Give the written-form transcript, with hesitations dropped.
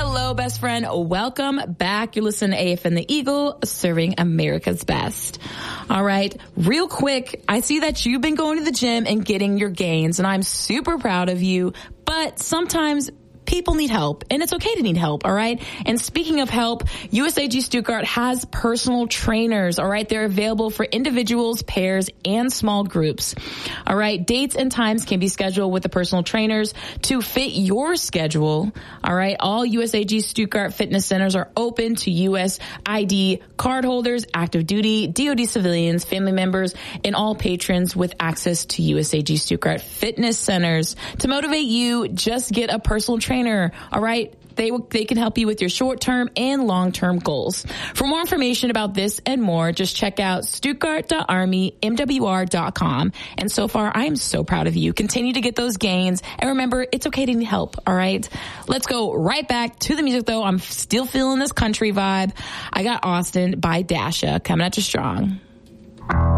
Hello, best friend. Welcome back. You're listening to AFN the Eagle, serving America's best. All right. Real quick, I see that you've been going to the gym and getting your gains, and I'm super proud of you. But sometimes people need help, and it's okay to need help, all right? And speaking of help, USAG Stuttgart has personal trainers, all right? They're available for individuals, pairs, and small groups, all right? Dates and times can be scheduled with the personal trainers to fit your schedule, all right? All USAG Stuttgart fitness centers are open to U.S. ID cardholders, active duty, DoD civilians, family members, and all patrons with access to USAG Stuttgart fitness centers. To motivate you, just get a personal trainer. All right. They can help you with your short-term and long-term goals. For more information about this and more, just check out stuttgart.armymwr.com. And so far, I am so proud of you. Continue to get those gains. And remember, it's okay to need help. All right. Let's go right back to the music, though. I'm still feeling this country vibe. I got Austin by Dasha coming at you strong.